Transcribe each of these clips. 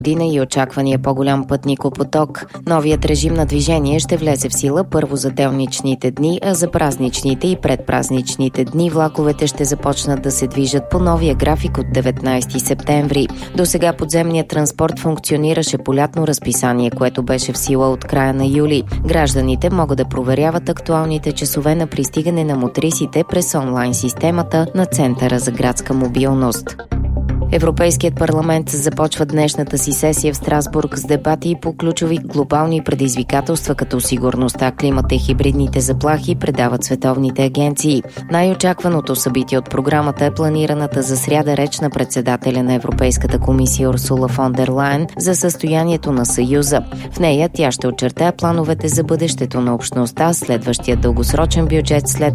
година и очаквания по-голям пътникопоток. Новият режим на движение ще влезе в сила първо за делничните дни, а за празничните и предпразничните дни влаковете ще започнат да се движат по новия график от 19 септември. До сега подземният транспорт функционираше по лятно разписание, което беше в сила от края на юли. Гражданите могат да проверяват актуалните часове на пристигане на мотрисите през онлайн системата на Центъра за градска мобилност. Европейският парламент започва днешната си сесия в Страсбург с дебати по ключови глобални предизвикателства като сигурността, климата и хибридните заплахи, предават световните агенции. Най-очакваното събитие от програмата е планираната за сряда реч на председателя на Европейската комисия Урсула фон дер Лайен за състоянието на Съюза. В нея тя ще очертае плановете за бъдещето на общността, следващия дългосрочен бюджет след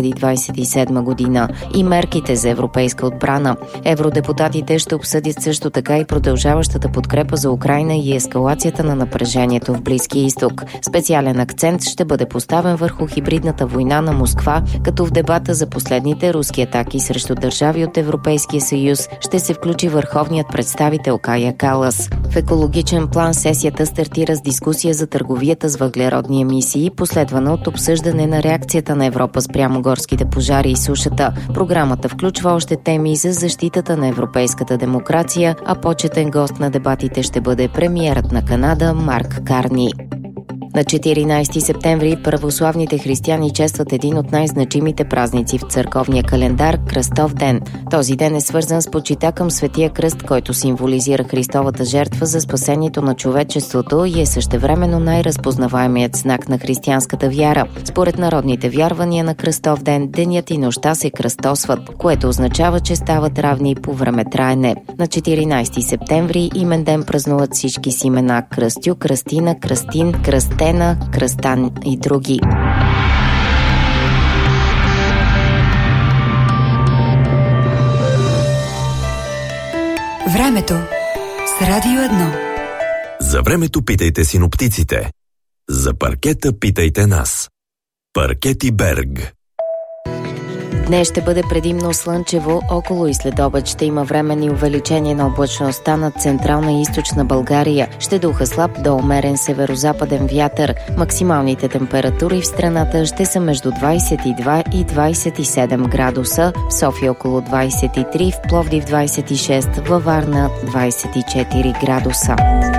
2027 година и мерките за европейска отбрана. Евродепутатите ще обсъдят също така и продължаващата подкрепа за Украйна и ескалацията на напрежението в Близкия изток. Специален акцент ще бъде поставен върху хибридната война на Москва, като в дебата за последните руски атаки срещу държави от Европейския съюз ще се включи върховният представител Кая Калас. В екологичен план сесията стартира с дискусия за търговията с въглеродни емисии, последвана от обсъждане на реакцията на Европа спрямо горските пожари и сушата. Програмата включва още теми за защитата на европейската демокрация, а почетен гост на дебатите ще бъде премиерът на Канада Марк Карни. На 14 септември православните християни честват един от най-значимите празници в църковния календар – Кръстов ден. Този ден е свързан с почита към Светия кръст, който символизира Христовата жертва за спасението на човечеството и е същевременно най-разпознаваемият знак на християнската вяра. Според народните вярвания на Кръстов ден, денят и нощта се кръстосват, което означава, че стават равни по времетраене. На 14 септември имен ден празнуват всички с имена Кръстю, Кръстина, Кръстин, Кръстена, Кръстан и други. Времето с Радио 1. За времето питайте синоптиците. За паркета питайте нас. Паркети Берг. Днес ще бъде предимно слънчево, около и след обед ще има временни увеличение на облачността над централна и източна България. Ще духа слаб до умерен северозападен вятър. Максималните температури в страната ще са между 22 и 27 градуса, в София около 23, в Пловдив 26, във Варна 24 градуса.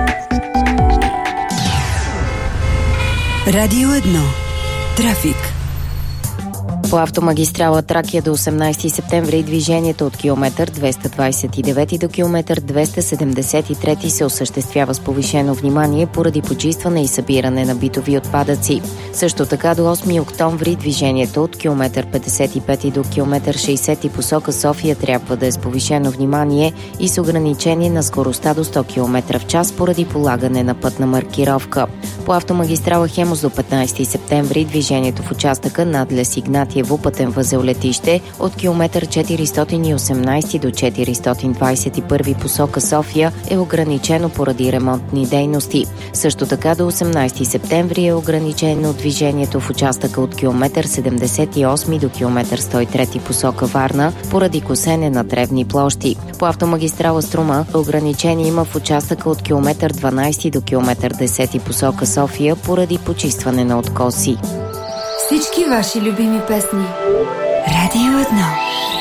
Радио 1. Трафик. По автомагистрала Тракия до 18 септември движението от километър 229 до километър 273 се осъществява с повишено внимание поради почистване и събиране на битови отпадъци. Също така до 8 октомври движението от километър 55 до километър 60 посока София трябва да е с повишено внимание и с ограничение на скоростта до 100 км в час поради полагане на пътна маркировка. По автомагистрала Хемус до 15 септември движението в участъка надлез Игнатиево пътен възел летище от километър 418 до 421 посока София е ограничено поради ремонтни дейности. Също така до 18 септември е ограничено движението в участъка от километър 78 до километър 103 посока Варна поради косене на древни площи. По автомагистрала Струма ограничение има в участъка от километър 12 до километър 10 посока София поради почистване на откоси. Всички ваши любими песни. Радио 1.